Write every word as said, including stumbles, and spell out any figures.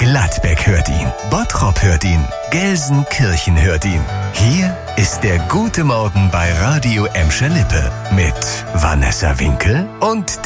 Gladbeck hört ihn. Bottrop hört ihn. Gelsenkirchen hört ihn. Hier ist der Gute Morgen bei Radio Emscher Lippe mit Vanessa Winkel und